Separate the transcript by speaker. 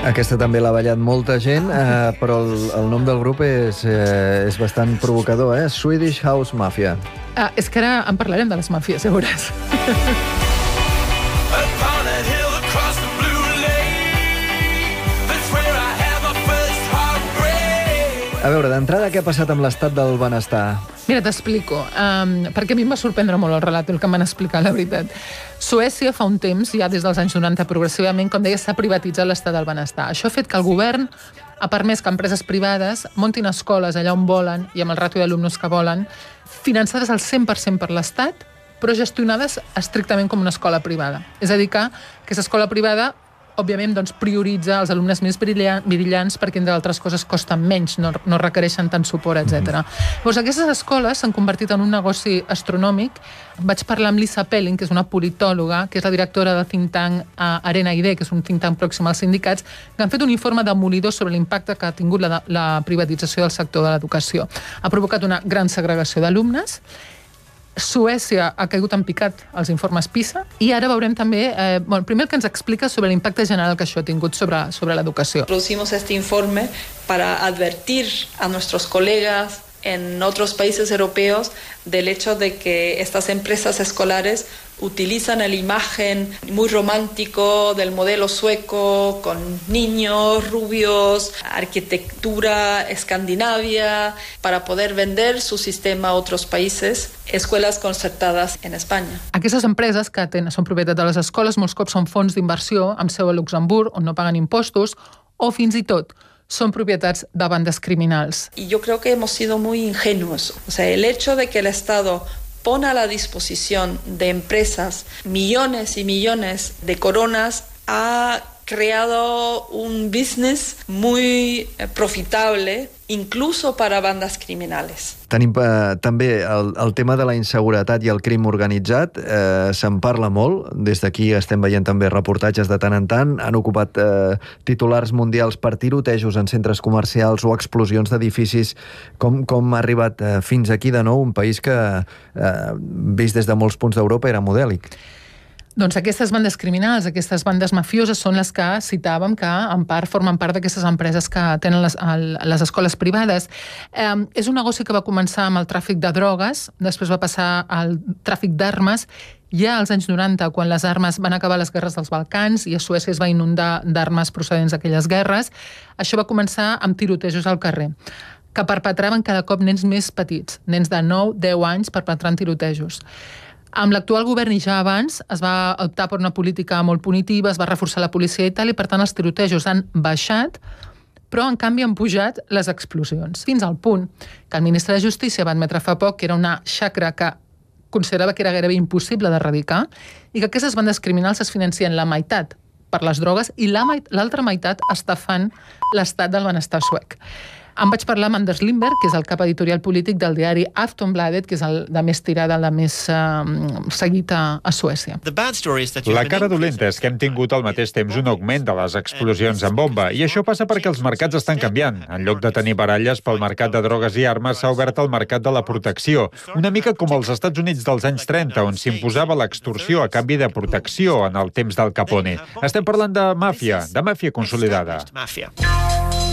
Speaker 1: Aquesta també l'ha ballat molta gent, però el nom del grup és bastant provocador, Swedish House Mafia.
Speaker 2: És que ara en parlarem de les màfies, ja veuràs.
Speaker 1: A veure, d'entrada, què ha passat amb l'estat del benestar?
Speaker 2: Mira, t'explico, perquè a mi em va sorprendre molt el relat, el que em van explicar, la veritat. Suècia fa un temps, ja des dels anys 90 progressivament, com deia, s'ha privatitzat l'estat del benestar. Això ha fet que el govern ha permès que empreses privades muntin escoles allà on volen i amb el ràtio d'alumnes que volen, finançades al 100% per l'Estat, però gestionades estrictament com una escola privada. És a dir, que aquesta escola privada òbviament, prioritza els alumnes més brillants perquè, entre altres coses, costen menys, no requereixen tant suport, etc. Llavors, aquestes escoles s'han convertit en un negoci astronòmic. Vaig parlar amb Lisa Pelling, que és una politòloga, que és la directora del think tank Arena ID, que és un think tank pròxim als sindicats, que han fet un informe demolidor sobre l'impacte que ha tingut la privatització del sector de l'educació. Ha provocat una gran segregació d'alumnes. Suècia ha caigut en picat als informes PISA i ara veurem també, primer el que ens explica sobre l'impacte general que això ha tingut sobre l'educació.
Speaker 3: Producimos este informe para advertir a nuestros colegas en otros países europeos del hecho de que estas empresas escolares utilizan la imagen muy romántico del modelo sueco con niños, rubios, arquitectura escandinavia para poder vender su sistema a otros países, escuelas concertadas en Espanya.
Speaker 2: Aquestes empreses que són propietat de les escoles molts cops són fons d'inversió amb seu a Luxemburg on no paguen impostos o fins i tot son propietats de bandes criminals.
Speaker 3: Y yo creo que hemos sido muy ingenuos. O sea, el hecho de que el Estado pone a la disposición de empresas millones y millones de coronas ha creado un business muy profitable, incluso para bandas criminales.
Speaker 1: Tenim també el tema de la inseguretat i el crim organitzat. Se'n parla molt. Des d'aquí estem veient també reportatges de tant en tant. Han ocupat titulars mundials per tirotejos en centres comercials o explosions d'edificis. Com ha arribat fins aquí de nou un país que, vist des de molts punts d'Europa, era modèlic?
Speaker 2: Doncs aquestes bandes criminals, aquestes bandes mafioses són les que citàvem que en part formen part d'aquestes empreses que tenen les escoles privades. És un negoci que va començar amb el tràfic de drogues, després va passar al tràfic d'armes. Ja als anys 90, quan les armes van acabar les guerres dels Balcans i a Suècia es va inundar d'armes procedents d'aquelles guerres, això va començar amb tirotejos al carrer, que perpetraven cada cop nens més petits, nens de 9-10 anys perpetrant tirotejos. Amb l'actual govern i ja abans es va optar per una política molt punitiva, es va reforçar la policia i tal, i per tant els tirotejos han baixat, però en canvi han pujat les explosions. Fins al punt que el ministre de Justícia va admetre fa poc que era una xacra que considerava que era gairebé impossible d'erradicar i que aquestes bandes criminals es financien la meitat per les drogues i l'altra meitat estafant l'estat del benestar suec. Em vaig parlar amb Anders Lindberg, que és el cap editorial polític del diari Aftonbladet, que és el de més tirada, el de més seguit a Suècia.
Speaker 4: La cara dolenta és que hem tingut al mateix temps un augment de les explosions en bomba, i això passa perquè els mercats estan canviant. En lloc de tenir baralles pel mercat de drogues i armes, s'ha obert el mercat de la protecció, una mica com als Estats Units dels anys 30, on s'imposava l'extorsió a canvi de protecció en el temps del Capone. Estem parlant de màfia consolidada.